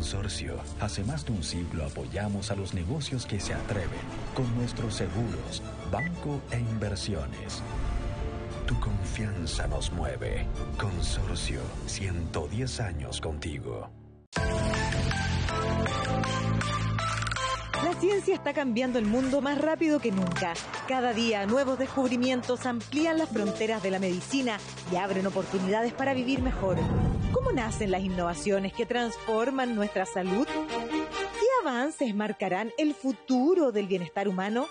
Consorcio, hace más de un siglo apoyamos a los negocios que se atreven con nuestros seguros, banco e inversiones. Tu confianza nos mueve. Consorcio, 110 años contigo. La ciencia está cambiando el mundo más rápido que nunca. Cada día, nuevos descubrimientos amplían las fronteras de la medicina y abren oportunidades para vivir mejor. ¿Cómo nacen las innovaciones que transforman nuestra salud? ¿Qué avances marcarán el futuro del bienestar humano?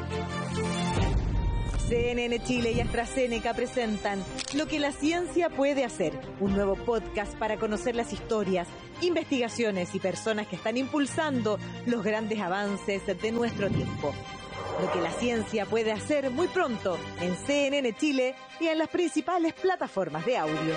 CNN Chile y AstraZeneca presentan Lo que la ciencia puede hacer, un nuevo podcast para conocer las historias, investigaciones y personas que están impulsando los grandes avances de nuestro tiempo. Lo que la ciencia puede hacer muy pronto en CNN Chile y en las principales plataformas de audio.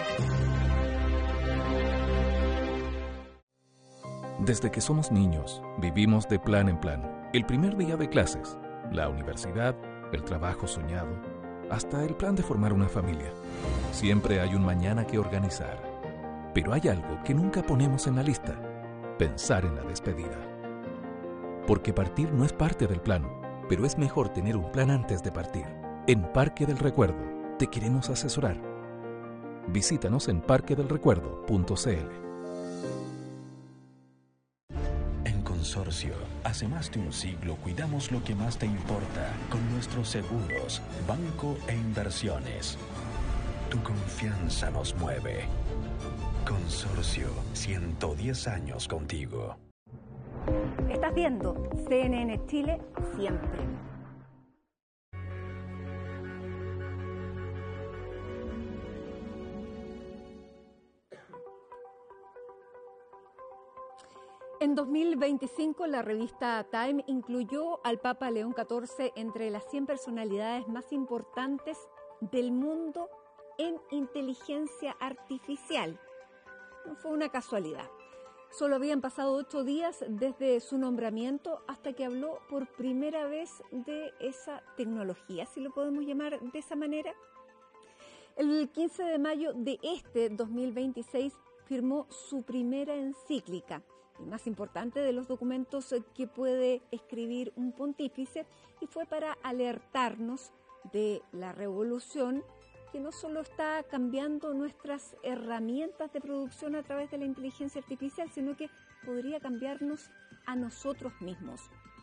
Desde que somos niños, vivimos de plan en plan. El primer día de clases, la universidad, el trabajo soñado, hasta el plan de formar una familia. Siempre hay un mañana que organizar. Pero hay algo que nunca ponemos en la lista: pensar en la despedida. Porque partir no es parte del plan, pero es mejor tener un plan antes de partir. En Parque del Recuerdo te queremos asesorar. Visítanos en parquedelrecuerdo.cl. Consorcio, hace más de un siglo cuidamos lo que más te importa con nuestros seguros, banco e inversiones. Tu confianza nos mueve. Consorcio, 110 años contigo. Estás viendo CNN Chile siempre. En 2025, la revista Time incluyó al Papa León XIV entre las 100 personalidades más importantes del mundo en inteligencia artificial. No fue una casualidad. Solo habían pasado 8 días desde su nombramiento hasta que habló por primera vez de esa tecnología, si lo podemos llamar de esa manera. El 15 de mayo de este 2026 firmó su primera encíclica, el más importante de los documentos que puede escribir un pontífice, y fue para alertarnos de la revolución que no solo está cambiando nuestras herramientas de producción a través de la inteligencia artificial, sino que podría cambiarnos a nosotros mismos.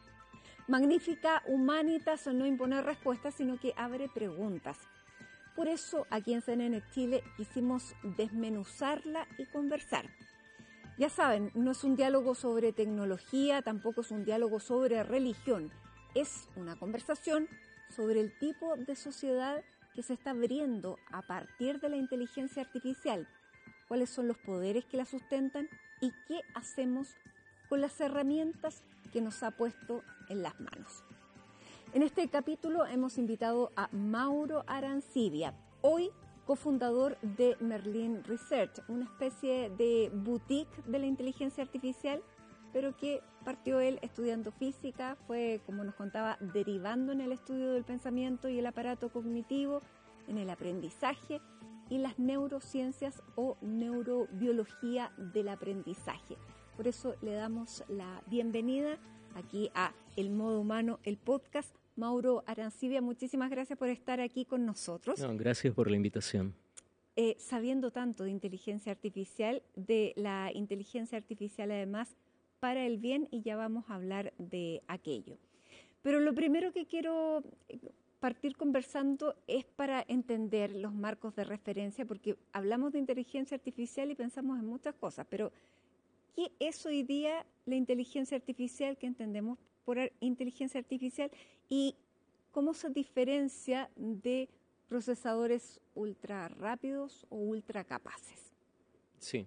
Magnífica Humanitas no impone respuestas, sino que abre preguntas. Por eso, aquí en CNN Chile quisimos desmenuzarla y conversar. Ya saben, no es un diálogo sobre tecnología, tampoco es un diálogo sobre religión. Es una conversación sobre el tipo de sociedad que se está abriendo a partir de la inteligencia artificial, cuáles son los poderes que la sustentan y qué hacemos con las herramientas que nos ha puesto en las manos. En este capítulo hemos invitado a Mauro Arancibia, hoy cofundador de Merlin Research, una especie de boutique de la inteligencia artificial, pero que partió él estudiando física, fue, como nos contaba, derivando en el estudio del pensamiento y el aparato cognitivo, en el aprendizaje y las neurociencias o neurobiología del aprendizaje. Por eso le damos la bienvenida aquí a El Modo Humano, el podcast. Mauro Arancibia, muchísimas gracias por estar aquí con nosotros. No, gracias por la invitación. Sabiendo tanto de inteligencia artificial, de la inteligencia artificial además para el bien, y ya vamos a hablar de aquello. Pero lo primero que quiero partir conversando es para entender los marcos de referencia, porque hablamos de inteligencia artificial y pensamos en muchas cosas, pero ¿qué es hoy día la inteligencia artificial? ¿Qué entendemos por inteligencia artificial? ¿Y cómo se diferencia de procesadores ultra rápidos o ultra capaces? Sí.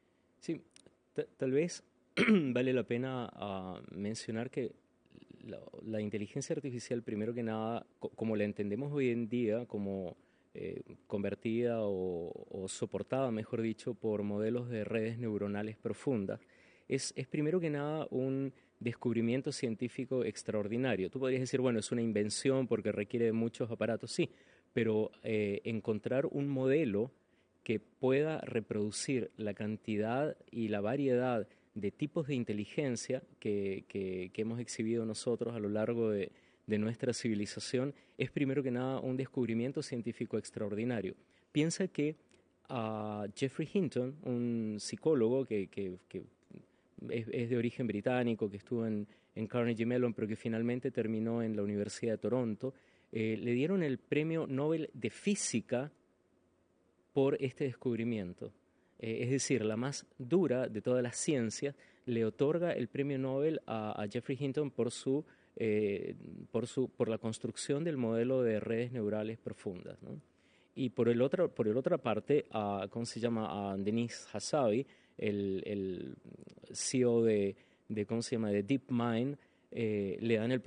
Tal vez vale la pena mencionar que la inteligencia artificial, primero que nada, como la entendemos hoy en día, como convertida o soportada, mejor dicho, por modelos de redes neuronales profundas, es primero que nada un descubrimiento científico extraordinario. Tú podrías decir, bueno, es una invención porque requiere de muchos aparatos, sí, pero encontrar un modelo que pueda reproducir la cantidad y la variedad de tipos de inteligencia que hemos exhibido nosotros a lo largo de nuestra civilización, es primero que nada un descubrimiento científico extraordinario. Piensa que Geoffrey Hinton, un psicólogo que es de origen británico, que estuvo en Carnegie Mellon, pero que finalmente terminó en la Universidad de Toronto, le dieron el Premio Nobel de Física por este descubrimiento. Es decir, la más dura de todas las ciencias le otorga el Premio Nobel a Geoffrey Hinton por la construcción del modelo de redes neurales profundas, ¿no? Y por el otra parte, ¿cómo se llama? A Denis Hassabis, el CEO de ¿cómo se llama? De DeepMind, le dan el